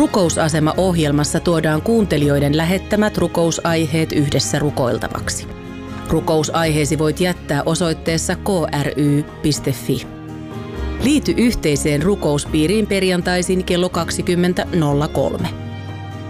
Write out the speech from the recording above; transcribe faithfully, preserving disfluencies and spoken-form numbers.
Rukousasema-ohjelmassa tuodaan kuuntelijoiden lähettämät rukousaiheet yhdessä rukoiltavaksi. Rukousaiheesi voit jättää osoitteessa k r y piste f i. Liity yhteiseen rukouspiiriin perjantaisin kello kaksikymmentä nolla kolme.